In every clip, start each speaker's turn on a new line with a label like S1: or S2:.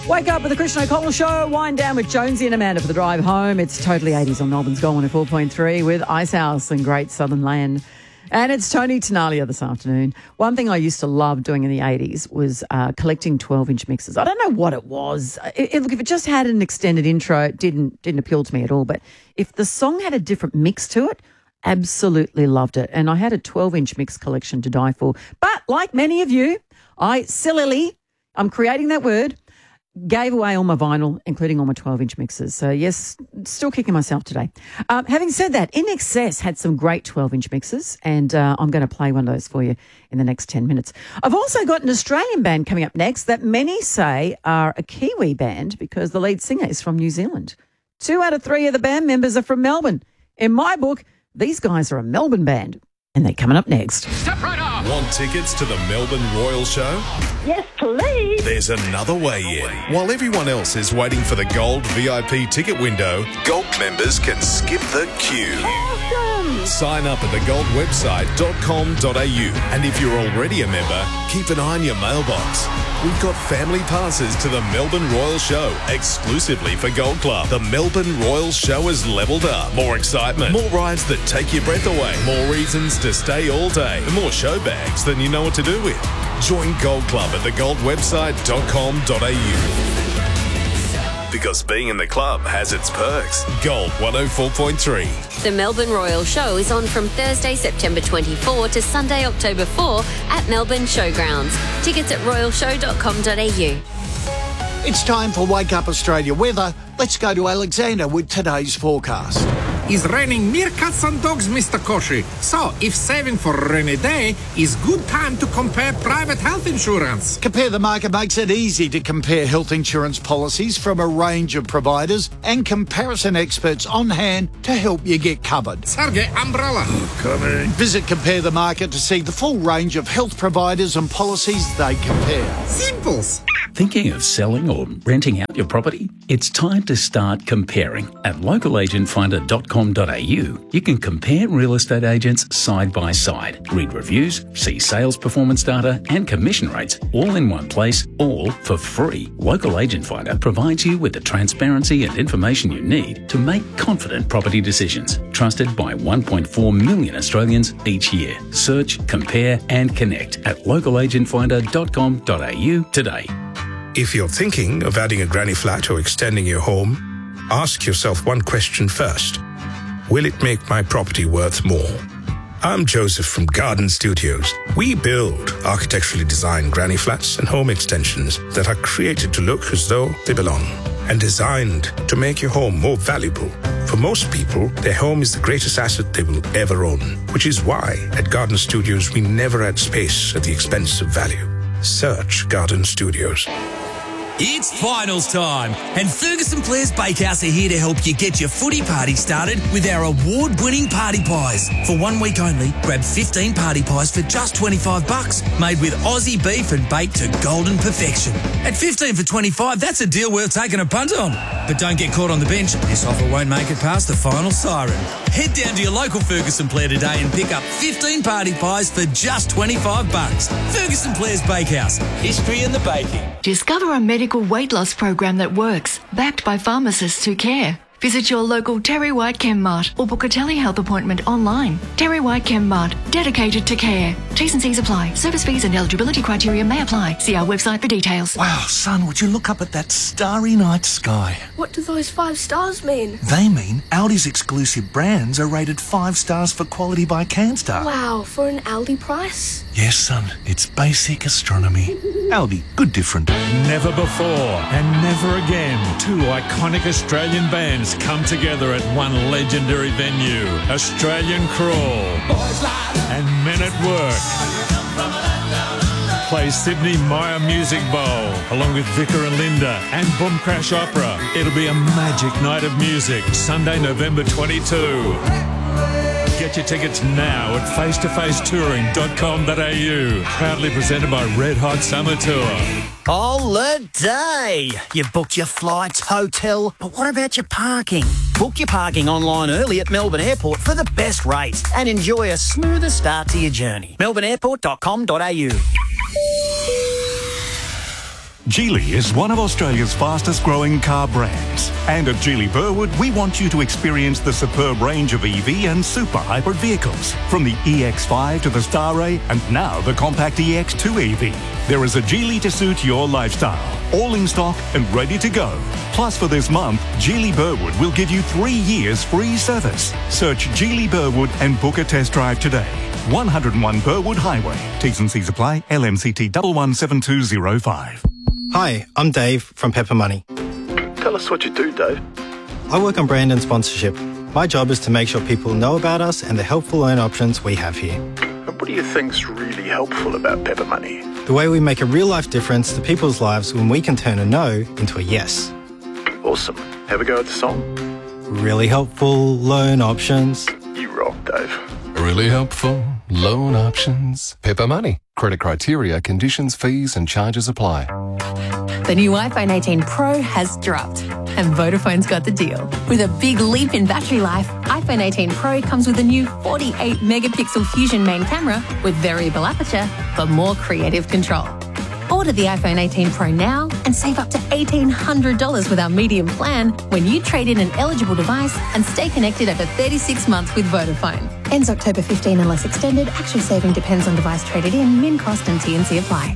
S1: Wake up with the Christian O'Connell Show. Wind down with Jonesy and Amanda for the drive home. It's totally 80s on Melbourne's Gold 104.3 with Icehouse and Great Southern Land. And it's Tony Tenalia this afternoon. One thing I used to love doing in the 80s was collecting 12-inch mixes. I don't know what it was. Look, if it just had an extended intro, it didn't appeal to me at all. But if the song had a different mix to it, absolutely loved it. And I had a 12-inch mix collection to die for. But like many of you, I'm creating that word, gave away all my vinyl, including all my 12-inch mixes. So, yes, still kicking myself today. Having said that, In Excess had some great 12-inch mixes, and I'm going to play one of those for you in the next 10 minutes. I've also got an Australian band coming up next that many say are a Kiwi band because the lead singer is from New Zealand. 2 out of 3 of the band members are from Melbourne. In my book, these guys are a Melbourne band, and they're coming up next.
S2: Step right up!
S3: Want tickets to the Melbourne Royal Show?
S4: Yes, please.
S3: There's another way in. While everyone else is waiting for the Gold VIP ticket window, Gold members can skip the queue.
S4: Awesome.
S3: Sign up at thegoldwebsite.com.au. And if you're already a member, keep an eye on your mailbox. We've got family passes to the Melbourne Royal Show exclusively for Gold Club. The Melbourne Royal Show is leveled up. More excitement, more rides that take your breath away, more reasons to stay all day, and more show bags than you know what to do with. Join Gold Club at thegoldwebsite.com.au. Because being in the club has its perks. Gold 104.3.
S5: The Melbourne Royal Show is on from Thursday, September 24 to Sunday, October 4 at Melbourne Showgrounds. Tickets at royalshow.com.au.
S6: It's time for Wake Up Australia weather. Let's go to Alexander with today's forecast.
S2: It's raining meerkats and dogs, Mr. Koshi. So, if saving for a rainy day is good time to compare private health insurance.
S6: Compare the Market makes it easy to compare health insurance policies from a range of providers and comparison experts on hand to help you get covered.
S2: Sergey, umbrella.
S6: Coming. Visit Compare the Market to see the full range of health providers and policies they compare.
S2: Simples.
S7: Thinking of selling or renting out your property? It's time to start comparing. At localagentfinder.com.au, you can compare real estate agents side by side, read reviews, see sales performance data and commission rates all in one place, all for free. Local Agent Finder provides you with the transparency and information you need to make confident property decisions. Trusted by 1.4 million Australians each year. Search, compare and connect at localagentfinder.com.au today.
S8: If you're thinking of adding a granny flat or extending your home, ask yourself one question first. Will it make my property worth more? I'm Joseph from Garden Studios. We build architecturally designed granny flats and home extensions that are created to look as though they belong and designed to make your home more valuable. For most people, their home is the greatest asset they will ever own, which is why at Garden Studios we never add space at the expense of value. Search Garden Studios.
S9: It's finals time, and Ferguson Players Bakehouse are here to help you get your footy party started with our award-winning party pies. For 1 week only, grab 15 party pies for just $25, made with Aussie beef and baked to golden perfection. At 15 for $25, that's a deal worth taking a punt on. But don't get caught on the bench. This offer won't make it past the final siren. Head down to your local Ferguson Player today and pick up 15 party pies for just $25. Ferguson Players Bakehouse. History in the baking.
S10: Discover a medical weight loss program that works, backed by pharmacists who care. Visit your local Terry White Chemmart or book a telehealth appointment online. Terry White Chemmart, dedicated to care. T's and C's apply. Service fees and eligibility criteria may apply. See our website for details.
S11: Wow, son, would you look up at that starry night sky?
S12: What do those 5 stars mean?
S11: They mean Aldi's exclusive brands are rated 5 stars for quality by CanStar.
S12: Wow, for an Aldi price?
S11: Yes, son, it's basic astronomy. Aldi, good different.
S13: Never before and never again, 2 iconic Australian bands come together at one legendary venue. Australian Crawl and Men at Work play Sydney Myer Music Bowl along with Vicar and Linda and Boom Crash Opera. It'll be a magic night of music, Sunday, November 22. Get your tickets now at facetofacetouring.com.au. Proudly presented by Red Hot Summer Tour.
S14: Holiday! You've booked your flights, hotel, but what about your parking? Book your parking online early at Melbourne Airport for the best rates and enjoy a smoother start to your journey. melbourneairport.com.au.
S15: Geely is one of Australia's fastest growing car brands. And at Geely Burwood, we want you to experience the superb range of EV and super hybrid vehicles. From the EX5 to the Starray and now the compact EX2 EV. There is a Geely to suit your lifestyle. All in stock and ready to go. Plus for this month, Geely Burwood will give you 3 years free service. Search Geely Burwood and book a test drive today. 101 Burwood Highway. T's and C's apply. LMCT 117205.
S16: Hi, I'm Dave from Pepper Money.
S17: Tell us what you do, Dave.
S16: I work on brand and sponsorship. My job is to make sure people know about us and the helpful loan options we have here.
S17: And what do you think's really helpful about Pepper Money?
S16: The way we make a real-life difference to people's lives when we can turn a no into a yes.
S17: Awesome. Have a go at the song.
S16: Really helpful loan options.
S17: You rock, Dave.
S18: Really helpful loan options. Pepper Money. Credit criteria, conditions, fees and charges apply.
S19: The new iPhone 18 Pro has dropped and Vodafone's got the deal. With a big leap in battery life, iPhone 18 Pro comes with a new 48 megapixel Fusion main camera with variable aperture for more creative control. Order the iPhone 18 Pro now and save up to $1,800 with our medium plan when you trade in an eligible device and stay connected over 36 months with Vodafone. Ends October 15 unless extended. Actual saving depends on device traded in. Min cost and T&C apply.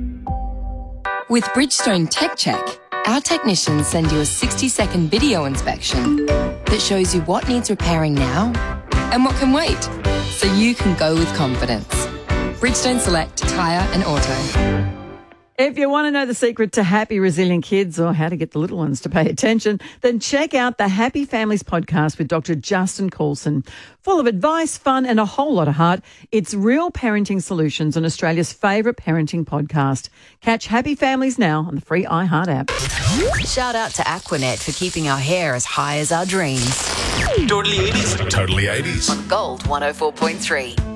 S20: With Bridgestone Tech Check, our technicians send you a 60-second video inspection that shows you what needs repairing now and what can wait, so you can go with confidence. Bridgestone Select Tyre and Auto.
S1: If you want to know the secret to happy, resilient kids or how to get the little ones to pay attention, then check out the Happy Families podcast with Dr. Justin Coulson. Full of advice, fun and a whole lot of heart, it's real parenting solutions on Australia's favourite parenting podcast. Catch Happy Families now on the free iHeart app.
S21: Shout out to Aquanet for keeping our hair as high as our dreams.
S3: Totally 80s. Totally 80s.
S21: On Gold 104.3.